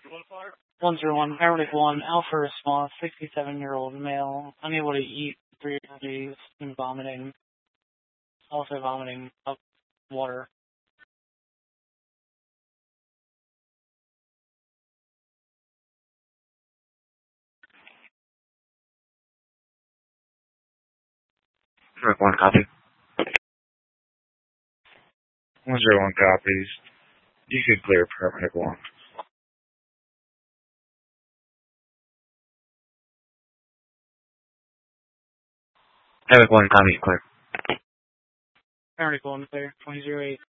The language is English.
101, paramedic 1, Alpha response, 67-year-old male, unable to eat 3 days and vomiting, also vomiting up water. Paramedic 1, copy. 101 copies. You could clear Paramedic 1. Paramedic 1, copy, clear. Paramedic 1, clear, 2008.